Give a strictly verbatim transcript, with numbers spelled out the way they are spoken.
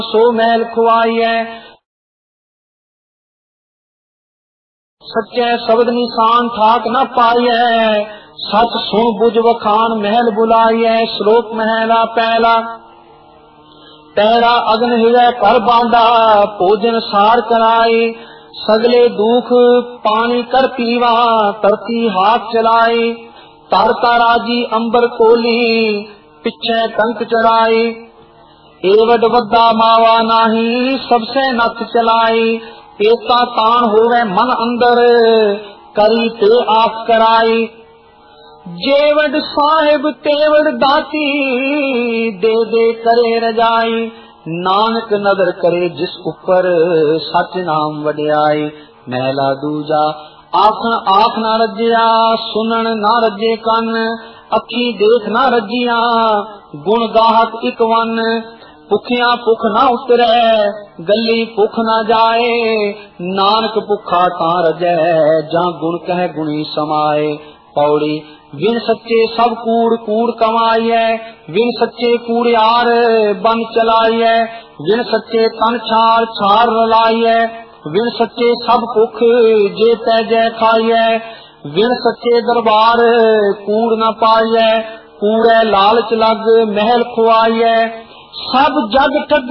सो महल खुआइए। सच्चे शब्द निशान ठाक न पाइए, सच सुन बुझ वखान महल बुलाइए। श्लोक महला पहला। पैरा अग्न हृदय कर बांधा, भोजन सार कराई। सगले दुख पानी कर पीवा, तरती हाथ चलाई। तारता राजी अंबर कोली, पिछे टंक चढ़ाई। एवड वद्दा मावा नाही, सबसे नथ चलाई। एता तान होवे मन अंदर, करी ते आस कराई। जेवड साहिब तेवड दाती, दे दे करे रजाई। नानक नदर करे जिस ऊपर, सच नाम वड्याई। महला दूजा। आखन आख ना रजिया, सुनन ना रजे कन। अखी देख ना रजिया, गुण गाहक इक वन। भुखिया भुख ना उतरे, गली भुख ना जाए। नानक भुखा तां रजै, जां गुण कह गुणी समाए। पौड़ी। विन सच्चे सब कूड़ कूड़ कमाइए, विन सच्चे कूड़ियार बन चलाइए। विन सच्चे तन छार छार रलाइए, विन सच्चे सब भुख जे तैजै खाइए। विन सच्चे दरबार कूड़ न पाइए, कूड़े लालच लग महल खुआइए। सब जग